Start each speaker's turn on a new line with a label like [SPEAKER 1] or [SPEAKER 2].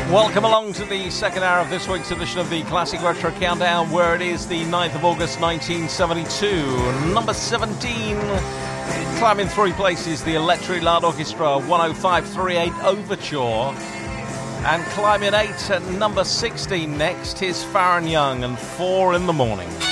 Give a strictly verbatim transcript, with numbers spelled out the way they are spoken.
[SPEAKER 1] Welcome along to the second hour of this week's edition of the Classic Retro Countdown, where it is the ninth of August nineteen seventy-two. Number seventeen, climbing three places, the Electric Light Orchestra one oh five thirty-eight Overture. And climbing eight at number sixteen next is Farron Young and Four in the Morning.